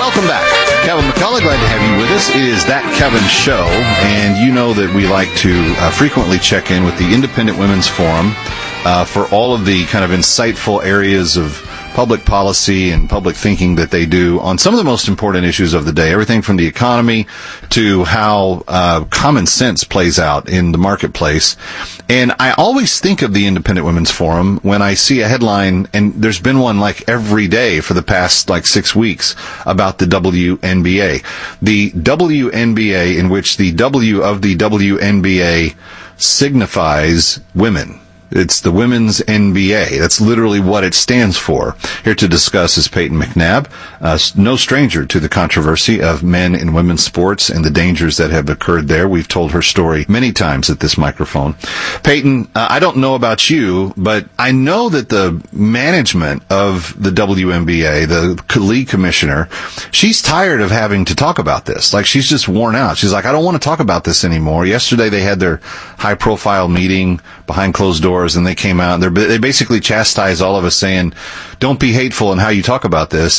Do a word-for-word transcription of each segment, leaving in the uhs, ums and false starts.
Welcome back. Kevin McCullough, glad to have you with us. It is That Kevin Show, and you know that we like to uh, frequently check in with the Independent Women's Forum uh, for all of the kind of insightful areas of public policy and public thinking that they do on some of the most important issues of the day, everything from the economy to how uh, common sense plays out in the marketplace. And I always think of the Independent Women's Forum when I see a headline, and there's been one like every day for the past like six weeks about the W N B A. The W N B A, in which the W of the W N B A signifies women. It's the Women's N B A. That's literally what it stands for. Here to discuss is Peyton McNabb, uh, no stranger to the controversy of men in women's sports and the dangers that have occurred there. We've told her story many times at this microphone. Peyton, uh, I don't know about you, but I know that the management of the W N B A, the league commissioner, she's tired of having to talk about this. Like, she's just worn out. She's like, I don't want to talk about this anymore. Yesterday they had their high-profile meeting behind closed doors, and they came out, and they basically chastised all of us, saying, don't be hateful in how you talk about this.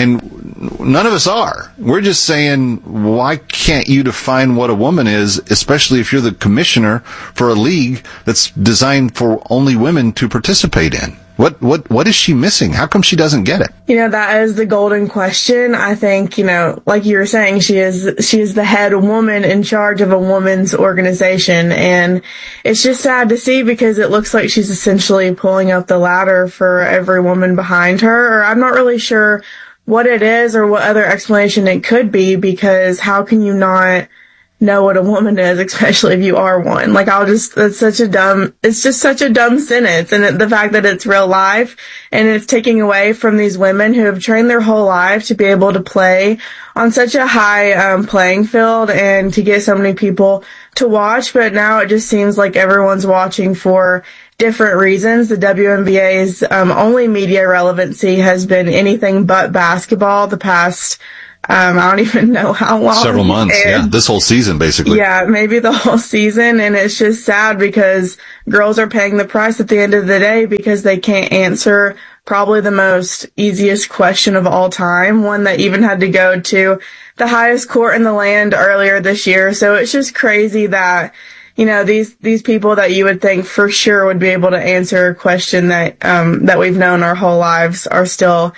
And none of us are. We're just saying, why can't you define what a woman is, especially if you're the commissioner for a league that's designed for only women to participate in? What, what, what is she missing? How come she doesn't get it? You know, that is the golden question. I think, you know, like you were saying, she is, she is the head woman in charge of a woman's organization. And it's just sad to see, because it looks like she's essentially pulling up the ladder for every woman behind her. Or I'm not really sure what it is or what other explanation it could be, because how can you not know what a woman is, especially if you are one? Like, I'll just, it's such a dumb, it's just such a dumb sentence. And it, the fact that it's real life, and it's taking away from these women who have trained their whole life to be able to play on such a high um, playing field and to get so many people to watch. But now it just seems like everyone's watching for different reasons. The W N B A's um, only media relevancy has been anything but basketball the past Um, I don't even know how long. Several months, and, yeah. This whole season, basically. Yeah, maybe the whole season. And it's just sad, because girls are paying the price at the end of the day, because they can't answer probably the most easiest question of all time, one that even had to go to the highest court in the land earlier this year. So it's just crazy that, you know, these, these people that you would think for sure would be able to answer a question that, um, that we've known our whole lives are still,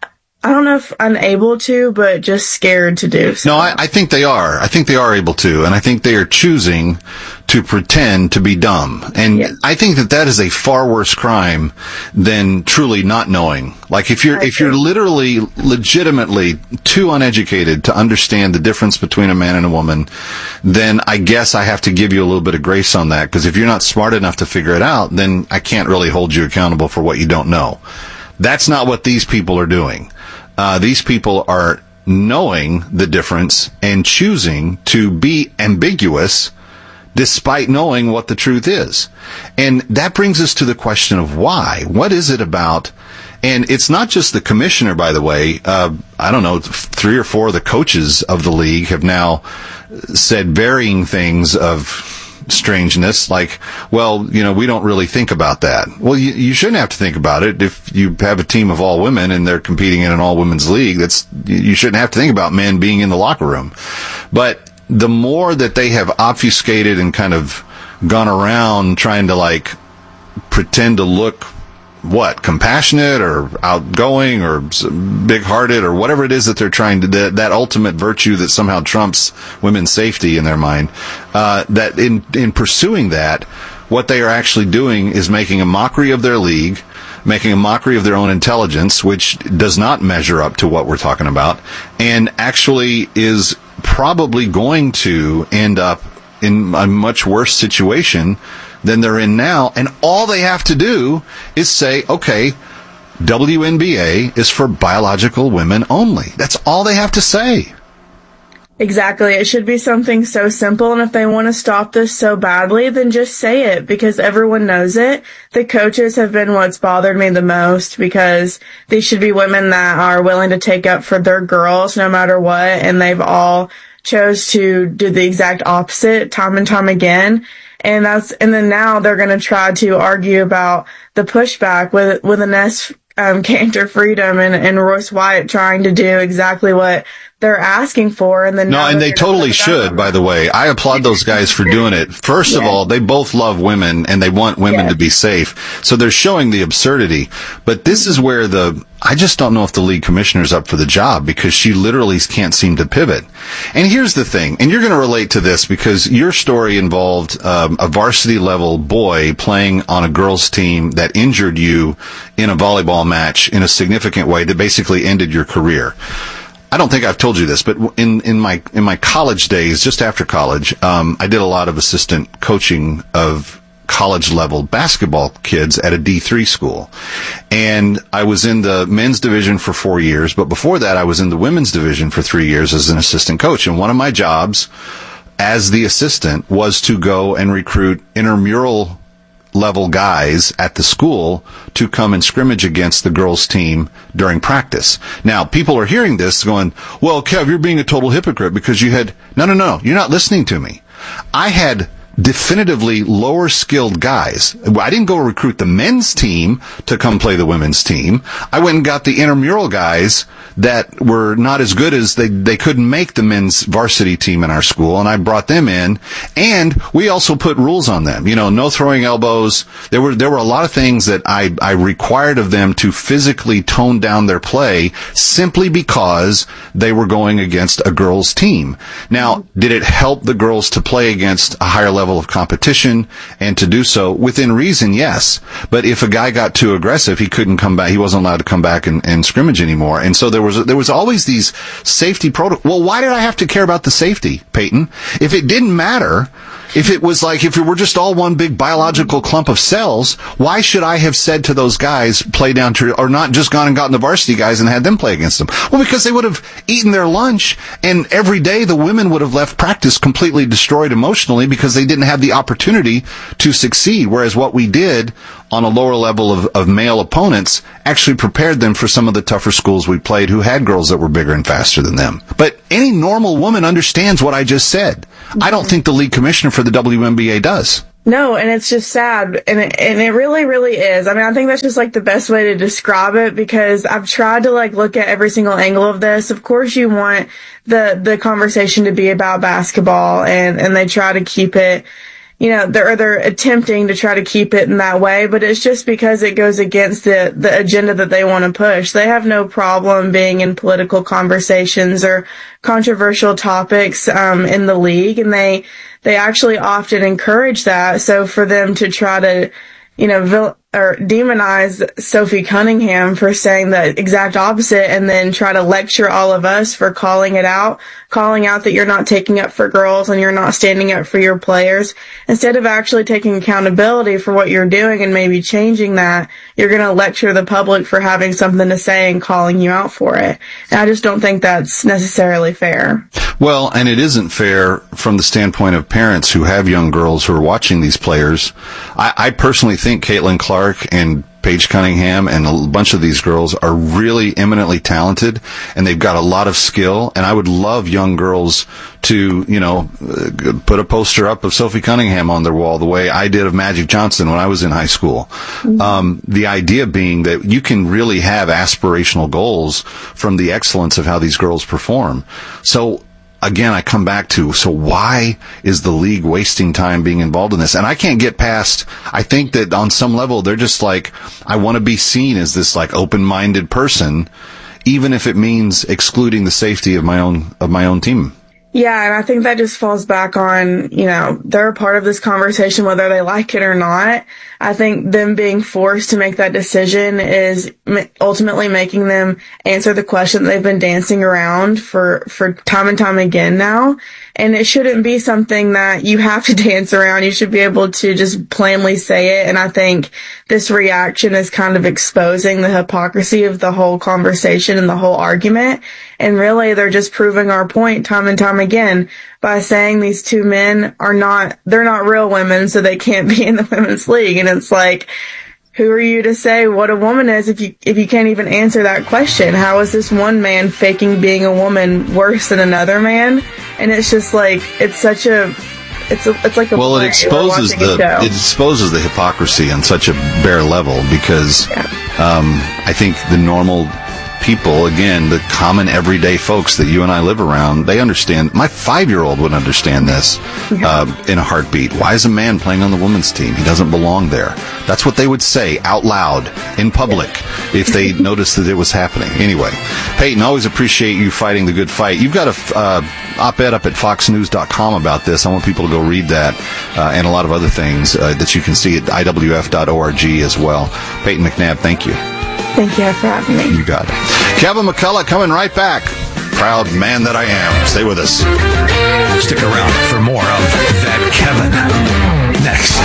I don't know if unable to, but just scared to do so. No, I, I think they are. I think they are able to, and I think they are choosing to pretend to be dumb. And yeah. I think that that is a far worse crime than truly not knowing. Like, if you're, I if you're literally, legitimately too uneducated to understand the difference between a man and a woman, then I guess I have to give you a little bit of grace on that, because if you're not smart enough to figure it out, then I can't really hold you accountable for what you don't know. That's not what these people are doing. Uh, these people are knowing the difference and choosing to be ambiguous despite knowing what the truth is. And that brings us to the question of why. What is it about? And it's not just the commissioner, by the way. Uh, I don't know, three or four of the coaches of the league have now said varying things of strangeness, like, well, you know, we don't really think about that. Well, you, you shouldn't have to think about it. If you have a team of all women and they're competing in an all-women's league, that's, you shouldn't have to think about men being in the locker room. But the more that they have obfuscated and kind of gone around trying to, like, pretend to look, what, compassionate or outgoing or big-hearted or whatever it is that they're trying to, that, that ultimate virtue that somehow trumps women's safety in their mind, uh, that in, in pursuing that, what they are actually doing is making a mockery of their league, making a mockery of their own intelligence, which does not measure up to what we're talking about, and actually is probably going to end up in a much worse situation than they're in now. And all they have to do is say, okay, W N B A is for biological women only. That's all they have to say. Exactly. It should be something so simple. And if they want to stop this so badly, then just say it, because everyone knows it. The coaches have been what's bothered me the most, because these should be women that are willing to take up for their girls no matter what. And they've all chose to do the exact opposite time and time again. And that's, and then now they're going to try to argue about the pushback with, with an S, um, Cantor Freedom and, and Royce Wyatt trying to do exactly what they're asking for. And then no, and they totally should, by the way. I applaud those guys for doing it. First yeah. of all, they both love women and they want women yes. to be safe. So they're showing the absurdity. But this is where the, I just don't know if the league commissioner's up for the job because she literally can't seem to pivot. And here's the thing, and you're going to relate to this because your story involved um, a varsity level boy playing on a girls team that injured you in a volleyball match in a significant way that basically ended your career. I don't think I've told you this, but in, in my, in my college days, just after college, um, I did a lot of assistant coaching of college level basketball kids at a D three school. And I was in the men's division for four years, but before that I was in the women's division for three years as an assistant coach. And one of my jobs as the assistant was to go and recruit intramural level guys at the school to come and scrimmage against the girls team during practice. Now, people are hearing this going, well, Kev, you're being a total hypocrite because you had, no, no, no, you're not listening to me. I had definitively lower skilled guys. I didn't go recruit the men's team to come play the women's team. I went and got the intramural guys that were not as good as they, they couldn't make the men's varsity team in our school, and I brought them in. And we also put rules on them. You know, no throwing elbows. There were, there were a lot of things that I, I required of them to physically tone down their play simply because they were going against a girls' team. Now, did it help the girls to play against a higher level of competition and to do so within reason? Yes. But if a guy got too aggressive, he couldn't come back. He wasn't allowed to come back and, and scrimmage anymore. And so there was, there was always these safety protocols. Well, why did I have to care about the safety, Peyton? If it didn't matter, if it was like, if it were just all one big biological clump of cells, why should I have said to those guys, play down to, or not just gone and gotten the varsity guys and had them play against them? Well, because they would have eaten their lunch, and every day the women would have left practice completely destroyed emotionally because they didn't have the opportunity to succeed. Whereas what we did on a lower level of, of male opponents actually prepared them for some of the tougher schools we played who had girls that were bigger and faster than them. But any normal woman understands what I just said. I don't think the league commissioner for the W N B A does. No, and it's just sad, and it, and it really, really is. I mean, I think that's just like the best way to describe it, because I've tried to like look at every single angle of this. Of course, you want the the conversation to be about basketball, and and they try to keep it, you know, they're they're attempting to try to keep it in that way, but it's just because it goes against the the agenda that they want to push. They have no problem being in political conversations or controversial topics um in the league, and they they actually often encourage that. So for them to try to, you know, vil- or demonize Sophie Cunningham for saying the exact opposite, and then try to lecture all of us for calling it out, calling out that you're not taking up for girls and you're not standing up for your players, instead of actually taking accountability for what you're doing and maybe changing that, you're going to lecture the public for having something to say and calling you out for it. And I just don't think that's necessarily fair. Well, and it isn't fair from the standpoint of parents who have young girls who are watching these players. I, I personally think Caitlin Clark and Paige Cunningham and a bunch of these girls are really eminently talented, and they've got a lot of skill. And I would love young girls to, you know, put a poster up of Sophie Cunningham on their wall the way I did of Magic Johnson when I was in high school. Mm-hmm. Um, the idea being that you can really have aspirational goals from the excellence of how these girls perform. So, again, I come back to, so why is the league wasting time being involved in this? And I can't get past, I think that on some level, they're just like, I want to be seen as this like open-minded person, even if it means excluding the safety of my own, of my own team. Yeah, and I think that just falls back on, you know, they're a part of this conversation whether they like it or not. I think them being forced to make that decision is ultimately making them answer the question they've been dancing around for, for time and time again now. And it shouldn't be something that you have to dance around. You should be able to just plainly say it. And I think this reaction is kind of exposing the hypocrisy of the whole conversation and the whole argument. And really, they're just proving our point time and time again by saying these two men are not, they're not real women, so they can't be in the women's league. And it's like, who are you to say what a woman is if you if you can't even answer that question? How is this one man faking being a woman worse than another man? And it's just like, it's such a It's a, it's like a well, it exposes the it exposes the hypocrisy on such a bare level because yeah. um, I think the normal people, again, the common everyday folks that you and I live around, they understand. My five-year-old would understand this yeah. uh, in a heartbeat. Why is a man playing on the women's team? He doesn't belong there. That's what they would say out loud in public yeah. if they noticed that it was happening. Anyway, Peyton, always appreciate you fighting the good fight. You've got a uh, op-ed up at fox news dot com about this. I want people to go read that uh, and a lot of other things uh, that you can see at I W F dot org as well. Peyton McNabb, thank you. Thank you for having me. You got it. Kevin McCullough coming right back. Proud man that I am. Stay with us. Stick around for more of That Kevin. Next.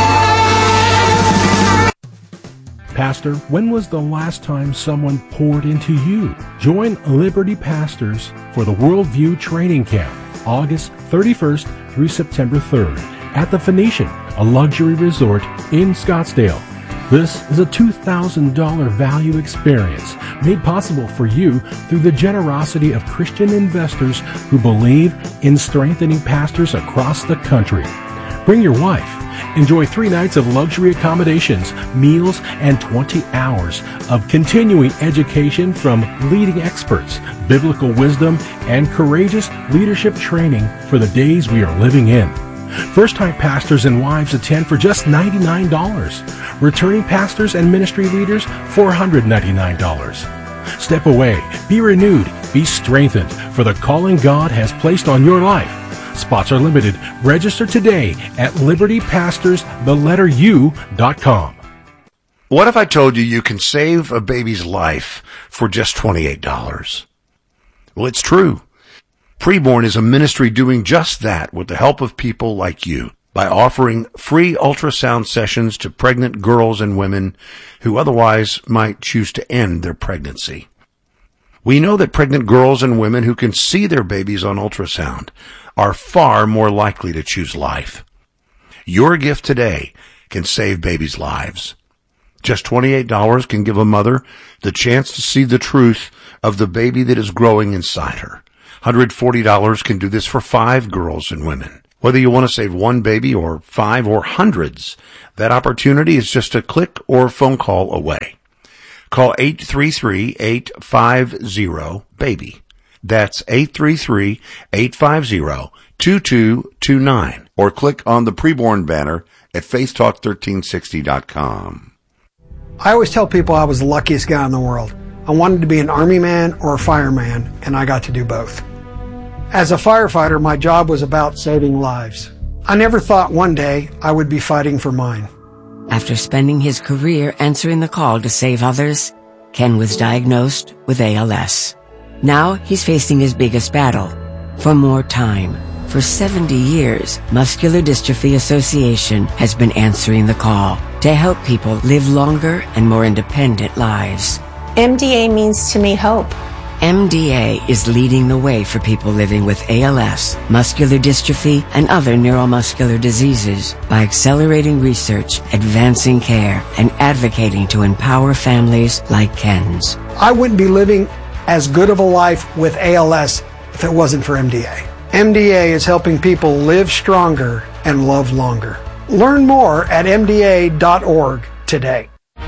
Pastor, when was the last time someone poured into you? Join Liberty Pastors for the Worldview Training Camp, August thirty-first through September third, at the Phoenician, a luxury resort in Scottsdale. This is a two thousand dollars value experience made possible for you through the generosity of Christian investors who believe in strengthening pastors across the country. Bring your wife. Enjoy three nights of luxury accommodations, meals, and twenty hours of continuing education from leading experts, biblical wisdom, and courageous leadership training for the days we are living in. First-time pastors and wives attend for just ninety-nine dollars. Returning pastors and ministry leaders, four hundred ninety-nine dollars. Step away, be renewed, be strengthened for the calling God has placed on your life. Spots are limited. Register today at liberty pastors the letter u dot com. What if I told you you can save a baby's life for just twenty-eight dollars? Well, it's true. Preborn is a ministry doing just that with the help of people like you by offering free ultrasound sessions to pregnant girls and women who otherwise might choose to end their pregnancy. We know that pregnant girls and women who can see their babies on ultrasound are far more likely to choose life. Your gift today can save babies' lives. Just twenty-eight dollars can give a mother the chance to see the truth of the baby that is growing inside her. one hundred forty dollars can do this for five girls and women. Whether you want to save one baby or five or hundreds, that opportunity is just a click or phone call away. Call eight three three, eight five zero, BABY. That's eight three three, eight five zero, two two two nine. Or click on the Preborn banner at faith talk thirteen sixty dot com. I always tell people I was the luckiest guy in the world. I wanted to be an army man or a fireman, and I got to do both. As a firefighter, my job was about saving lives. I never thought one day I would be fighting for mine. After spending his career answering the call to save others, Ken was diagnosed with A L S. Now he's facing his biggest battle, for more time. For seventy years, Muscular Dystrophy Association has been answering the call to help people live longer and more independent lives. M D A means to me hope. M D A is leading the way for people living with A L S, muscular dystrophy, and other neuromuscular diseases by accelerating research, advancing care, and advocating to empower families like Ken's. I wouldn't be living as good of a life with A L S if it wasn't for M D A. M D A is helping people live stronger and love longer. Learn more at M D A dot org today.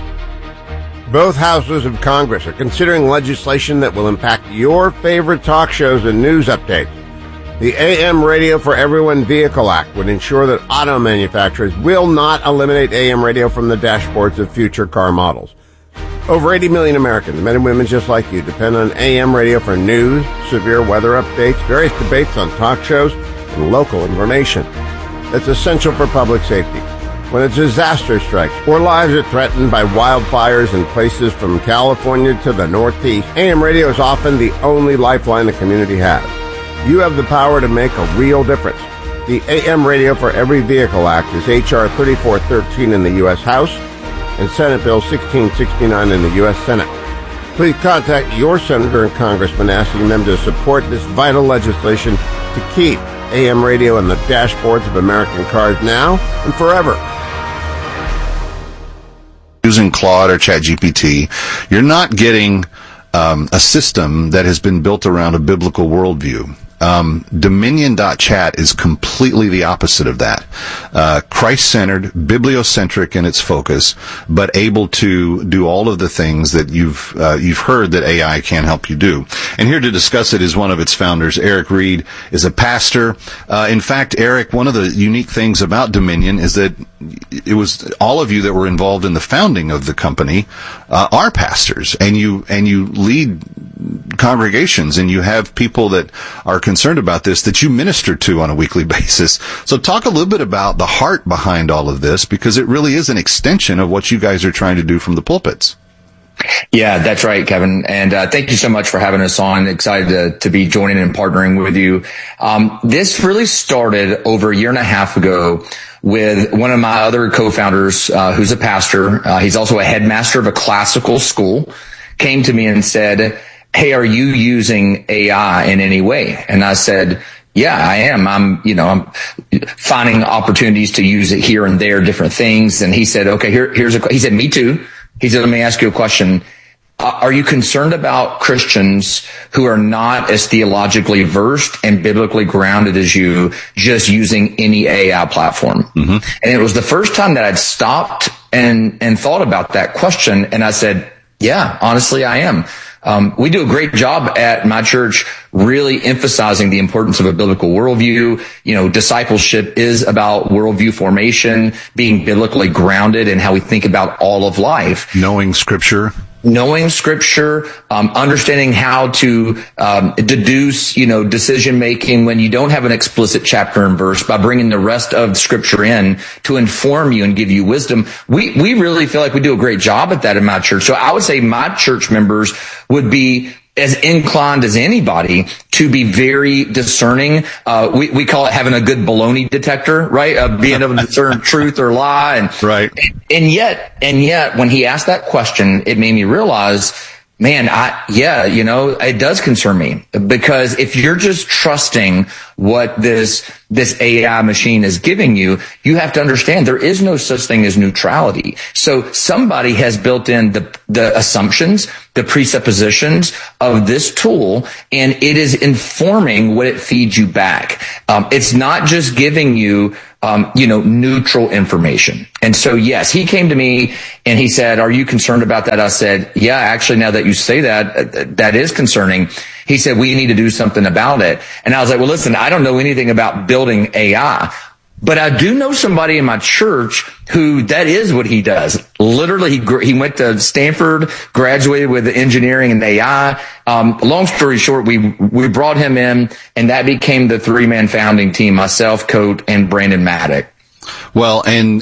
Both houses of Congress are considering legislation that will impact your favorite talk shows and news updates. The A M Radio for Everyone Vehicle Act would ensure that auto manufacturers will not eliminate A M radio from the dashboards of future car models. Over eighty million Americans, men and women just like you, depend on A M radio for news, severe weather updates, various debates on talk shows, and local information. It's essential for public safety. When a disaster strikes or lives are threatened by wildfires in places from California to the Northeast, A M radio is often the only lifeline the community has. You have the power to make a real difference. The A M Radio for Every Vehicle Act is H R thirty-four thirteen in the U S House and Senate Bill sixteen sixty-nine in the U S Senate. Please contact your senator and congressman asking them to support this vital legislation to keep A M radio on the dashboards of American cars now and forever. Using Claude or ChatGPT, you're not getting um, a system that has been built around a biblical worldview. Um, Dominion dot chat is completely the opposite of that. Uh, Christ-centered, bibliocentric in its focus, but able to do all of the things that you've uh, you've heard that A I can help you do. And here to discuss it is one of its founders. Eric Reed is a pastor. Uh, in fact, Eric, one of the unique things about Dominion is that it was all of you that were involved in the founding of the company uh, are pastors, and you and you lead congregations, and you have people that are concerned about this that you minister to on a weekly basis. So talk a little bit about the heart behind all of this, because it really is an extension of what you guys are trying to do from the pulpits. Yeah, that's right, Kevin. And uh, thank you so much for having us on. Excited to, to be joining and partnering with you. Um, this really started over a year and a half ago with one of my other co-founders, uh, who's a pastor. Uh, he's also a headmaster of a classical school, came to me and said, "Hey, are you using A I in any way?" And I said, "Yeah, I am. I'm, you know, I'm finding opportunities to use it here and there, different things." And he said, "Okay, here, here's a," he said, "Me too." He said, "Let me ask you a question. Uh, are you concerned about Christians who are not as theologically versed and biblically grounded as you just using any A I platform?" Mm-hmm. And it was the first time that I'd stopped and, and thought about that question. And I said, "Yeah, honestly, I am." Um, we do a great job at my church really emphasizing the importance of a biblical worldview. You know, discipleship is about worldview formation, being biblically grounded in how we think about all of life. Knowing Scripture. Knowing Scripture, um, understanding how to um, deduce, you know, decision making when you don't have an explicit chapter and verse, by bringing the rest of Scripture in to inform you and give you wisdom. We we really feel like we do a great job at that in my church. So I would say my church members would be as inclined as anybody to be very discerning. Uh, we, we call it having a good baloney detector, right? Uh, being able to discern truth or lie. And, right. And yet, and yet when he asked that question, it made me realize, man, I, yeah, you know, it does concern me, because if you're just trusting what this, this A I machine is giving you, you have to understand there is no such thing as neutrality. So somebody has built in the, the assumptions, the presuppositions of this tool, and it is informing what it feeds you back. Um, it's not just giving you Um, you know, neutral information. And so, yes, he came to me and he said, "Are you concerned about that?" I said, "Yeah, actually, now that you say that, that is concerning." He said, "We need to do something about it." And I was like, "Well, listen, I don't know anything about building A I, but I do know somebody in my church who that is what he does. Literally, he, he went to Stanford, graduated with engineering and A I. Um, long story short, we, we brought him in, and that became the three-man founding team, myself, Coat, and Brandon Maddock. Well, and,